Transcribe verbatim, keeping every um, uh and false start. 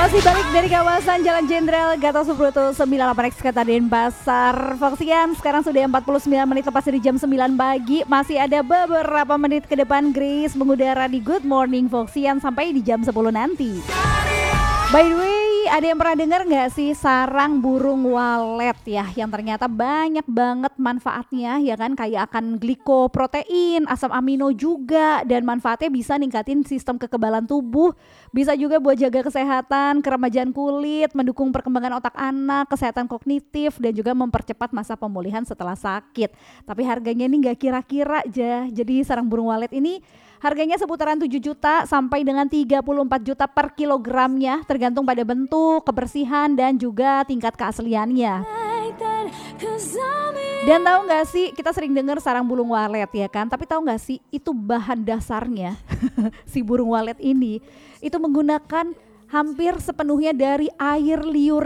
Masih balik dari kawasan Jalan Jenderal Gatot Subroto sembilan puluh delapan X Kota Denpasar. Foxian, sekarang sudah empat puluh sembilan menit lepas dari jam sembilan pagi. Masih ada beberapa menit ke depan Grace mengudara di Good Morning Foxian sampai di jam sepuluh nanti. By the way, ada yang pernah dengar nggak sih sarang burung walet ya, yang ternyata banyak banget manfaatnya ya kan, kayak akan glikoprotein, asam amino juga, dan manfaatnya bisa ningkatin sistem kekebalan tubuh, bisa juga buat jaga kesehatan, keremajan kulit, mendukung perkembangan otak anak, kesehatan kognitif, dan juga mempercepat masa pemulihan setelah sakit. Tapi harganya ini nggak kira-kira aja, jadi sarang burung walet ini harganya seputaran tujuh juta sampai dengan tiga puluh empat juta per kilogramnya, tergantung pada bentuk, kebersihan, dan juga tingkat keasliannya. Dan tahu nggak sih, kita sering dengar sarang burung walet ya kan, tapi tahu nggak sih itu bahan dasarnya si burung walet ini itu menggunakan hampir sepenuhnya dari air liur